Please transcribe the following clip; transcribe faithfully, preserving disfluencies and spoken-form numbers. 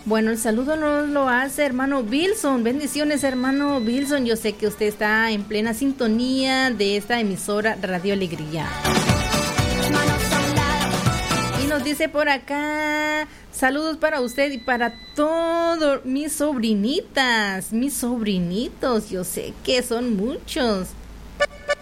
Bueno, el saludo nos lo hace hermano Wilson. Bendiciones, hermano Wilson. Yo sé que usted está en plena sintonía de esta emisora Radio Alegría. Y nos dice por acá, saludos para usted y para todos mis sobrinitas, mis sobrinitos. Yo sé que son muchos.